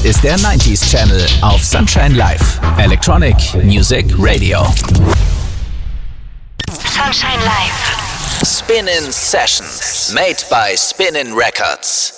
ist der 90s Channel auf Sunshine Live. Electronic Music Radio. Sunshine Live. Spin-In Sessions. Made by Spin-In Records.